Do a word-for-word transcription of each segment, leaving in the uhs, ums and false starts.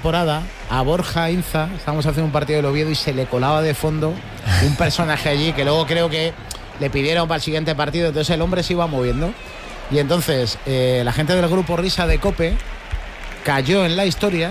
temporada a Borja Inza, estábamos haciendo un partido del Oviedo y se le colaba de fondo un personaje allí que luego creo que le pidieron para el siguiente partido, entonces el hombre se iba moviendo y entonces eh, la gente del grupo Risa de COPE cayó en la historia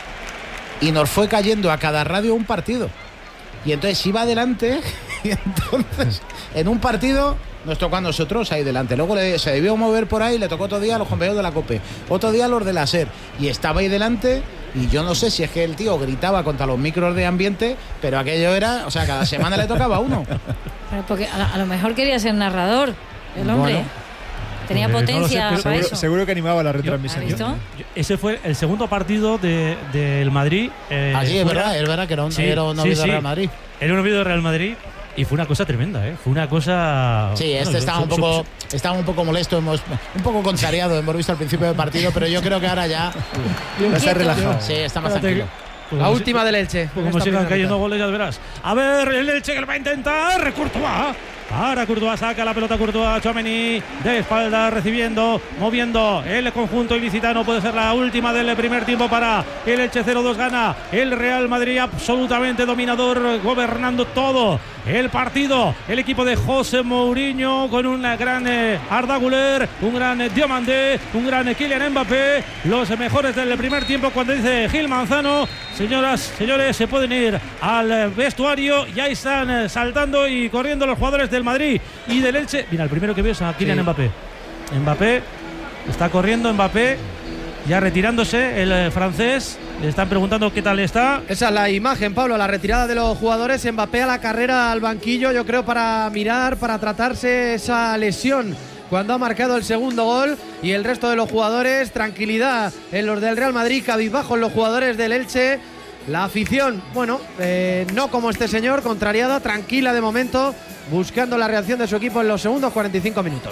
y nos fue cayendo a cada radio un partido y entonces iba adelante y entonces en un partido nos tocó a nosotros ahí delante, luego le, se debió mover por ahí, le tocó otro día a los compañeros de la COPE, otro día a los de la SER y estaba ahí delante y yo no sé si es que el tío gritaba contra los micros de ambiente, pero aquello era, o sea, cada semana le tocaba a uno. Pero porque a, a lo mejor quería ser narrador el hombre. Bueno, tenía pues potencia no sé, para seguro, eso. Seguro que animaba la retransmisión. ¿Has visto? Ese fue el segundo partido de, del Madrid. Eh, Allí es verdad, es verdad que era un, sí, era un Oviedo sí, sí. Real Madrid. Era un Oviedo de Real Madrid. Y fue una cosa tremenda, ¿eh? Fue una cosa... Sí, este bueno, estaba, un poco, estaba un poco molesto, hemos, un poco contrariado, hemos visto al principio del partido, pero yo creo que ahora ya... Está relajado. Sí, está más tranquilo. Pues la última si, del Elche. Pues como sigan cayendo goles, ya verás. A ver, el Elche que lo va a intentar. Courtois. Para Courtois, saca la pelota Courtois, Tchouaméni de espalda recibiendo, moviendo el conjunto ilicitano. Puede ser la última del primer tiempo para el Elche. Cero dos gana el Real Madrid, absolutamente dominador, gobernando todo el partido. El equipo de José Mourinho con un gran eh, Arda Güler, un gran eh, Diomandé, un gran eh, Kylian Mbappé. Los mejores del primer tiempo cuando dice Gil Manzano. Señoras, señores, se pueden ir al vestuario. Ya están eh, saltando y corriendo los jugadores del Madrid y del Elche. Mira, el primero que veo es a Kylian sí. Mbappé. Mbappé está corriendo, Mbappé ya retirándose, el eh, francés. Le están preguntando qué tal está. Esa es la imagen, Pablo, la retirada de los jugadores. Mbappé a la carrera al banquillo, yo creo para mirar, para tratarse esa lesión cuando ha marcado el segundo gol, y el resto de los jugadores, tranquilidad en los del Real Madrid, cabizbajo en los jugadores del Elche. La afición, bueno, eh, no como este señor, contrariada, tranquila de momento, buscando la reacción de su equipo en los segundos cuarenta y cinco minutos.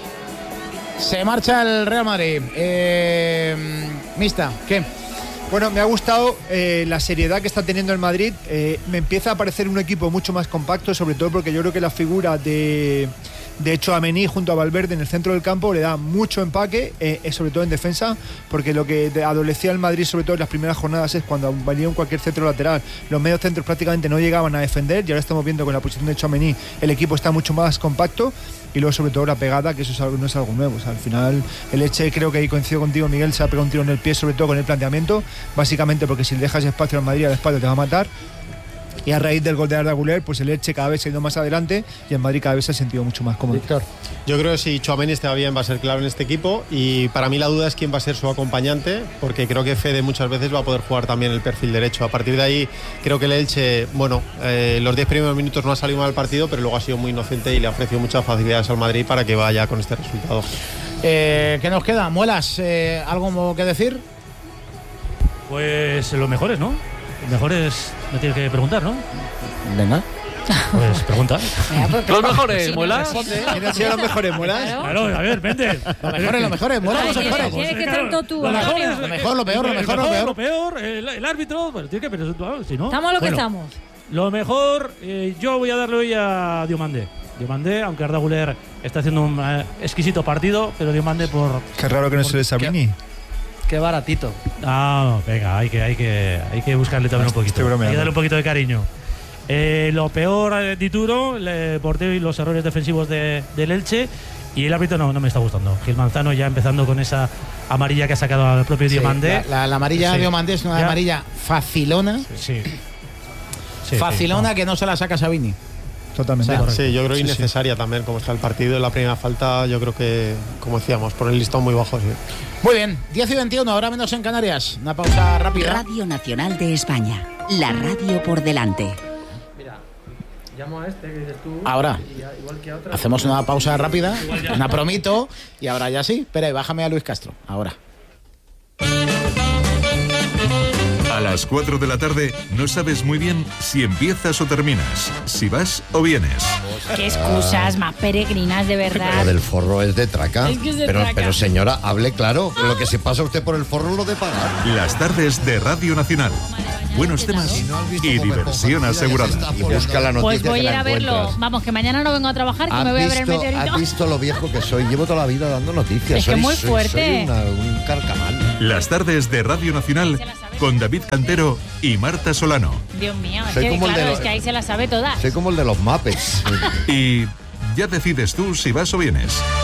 Se marcha el Real Madrid. Eh, Mista, ¿qué? Bueno, me ha gustado eh, la seriedad que está teniendo el Madrid. Eh, me empieza a parecer un equipo mucho más compacto, sobre todo porque yo creo que la figura de... De hecho, Tchouaméni junto a Valverde en el centro del campo le da mucho empaque, eh, sobre todo en defensa, porque lo que adolecía el Madrid, sobre todo en las primeras jornadas, es cuando valía un cualquier centro lateral, los medios centros prácticamente no llegaban a defender, y ahora estamos viendo con la posición de Tchouaméni el equipo está mucho más compacto, y luego sobre todo la pegada, que eso es algo, no es algo nuevo. O sea, al final el Elche, creo que ahí coincido contigo, Miguel, se ha pegado un tiro en el pie, sobre todo con el planteamiento, básicamente porque si le dejas espacio al Madrid al espacio te va a matar. Y a raíz del gol de Arda Güler, pues el Elche cada vez se ha ido más adelante y el Madrid cada vez se ha sentido mucho más cómodo. Víctor. Yo creo que si Tchouaméni está bien va a ser clave en este equipo, y para mí la duda es quién va a ser su acompañante, porque creo que Fede muchas veces va a poder jugar también el perfil derecho. A partir de ahí creo que el Elche, bueno, eh, los diez primeros minutos no ha salido mal el partido, pero luego ha sido muy inocente y le ha ofrecido muchas facilidades al Madrid para que vaya con este resultado. Eh, ¿Qué nos queda? Muelas, eh, ¿algo que decir? Pues los mejores, ¿no? Los mejores me tienes que preguntar, ¿no? Venga. Pues pregunta. Los mejores, Muelas. ¿Quiénes han sido los mejores, Muelas? Claro, a ver, vente. Los mejores, los mejores, Muelas, los mejores. Tienes que estar todo tú. Lo mejor, lo mejor, lo peor, lo mejor, lo peor. Lo peor, el, el árbitro, bueno, tiene que pero si no. Estamos lo que bueno, estamos. Lo mejor, eh, yo voy a darle hoy a Diomandé. Diomandé, aunque Arda Güler está haciendo un eh, exquisito partido, pero Diomandé por... Qué raro que no se le Sabini. Qué baratito. Ah, venga, hay que, hay que, hay que buscarle también un poquito. Hay que darle un poquito de cariño. Eh, lo peor de Dituro, el portero y los errores defensivos de, del Elche. Y el árbitro no, no me está gustando. Gil Manzano ya empezando con esa amarilla que ha sacado al propio sí, Diomandé. La, la, la amarilla sí. de Diomandé es una ya. amarilla facilona. Sí. sí facilona sí, no. que no se la saca Sabini. Totalmente. O sea, sí, yo creo sí, innecesaria sí. también, como está el partido. En la primera falta, yo creo que, como decíamos, por el listón muy bajo. Sí. Muy bien, diez y veintiuno, ahora menos en Canarias. Una pausa rápida. Radio Nacional de España, la radio por delante. Mira, llamo a este que dices tú. Ahora, y, igual que a otra, hacemos una pausa rápida, una promito, y ahora ya sí. Espera, y bájame a Luis Castro, ahora. A las cuatro de la tarde no sabes muy bien si empiezas o terminas, si vas o vienes. Qué excusas más peregrinas, de verdad. Pero del forro es de traca. Es que es de pero, traca. pero señora, hable claro. Lo que se pasa usted por el forro es lo de pagar. Las tardes de Radio Nacional. Buenos temas y diversión asegurada. Y busca la noticia. Pues voy a ir a a verlo. Vamos, que mañana no vengo a trabajar, que me voy a ver el meteorito. ¿Has visto lo viejo que soy? Llevo toda la vida dando noticias. Es que soy, muy soy, fuerte. Soy una, un carcamal. Las tardes de Radio Nacional con David Cantero y Marta Solano. Dios mío, es Soy que, como el claro, de es los- que ahí se las sabe todas. Soy como el de los Muppets. Y ya decides tú si vas o vienes.